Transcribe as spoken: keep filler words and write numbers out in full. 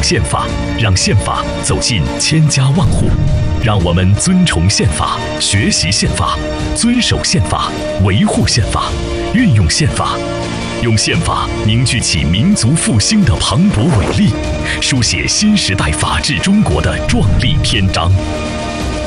宪法，让宪法走进千家万户。让我们尊崇宪法，学习宪法，遵守宪法，维护宪法，运用宪法，用宪法凝聚起民族复兴的磅礴伟力，书写新时代法治中国的壮丽篇章。